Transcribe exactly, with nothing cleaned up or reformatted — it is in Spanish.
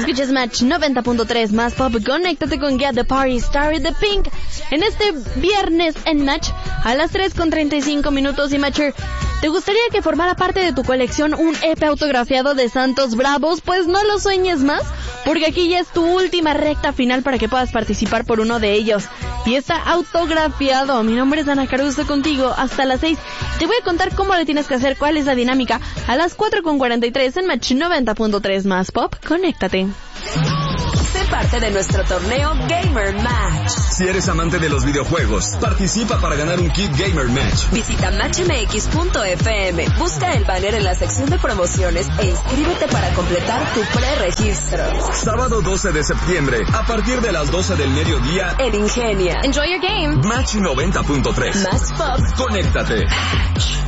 Escuchas Match noventa punto tres más pop. Conéctate con Get the Party Started the Pink en este viernes en Match a las tres con treinta y cinco minutos. Y Matcher, ¿te gustaría que formara parte de tu colección un E P autografiado de Santos Bravos? Pues no lo sueñes más, porque aquí ya es tu última recta final para que puedas participar por uno de ellos. Y está autografiado. Mi nombre es Ana Caruso, contigo hasta las seis. Te voy a contar cómo le tienes que hacer, cuál es la dinámica a las cuatro con cuarenta y tres en Match noventa punto tres más pop. Conéctate. Sé parte de nuestro torneo Gamer Match. Si eres amante de los videojuegos, participa para ganar un kit Gamer Match. Visita match m x punto f m, busca el banner en la sección de promociones e inscríbete para completar tu preregistro. Sábado doce de septiembre, a partir de las doce del mediodía, en Ingenia. Enjoy your game. Match noventa punto tres. Más pop. Conéctate. Match.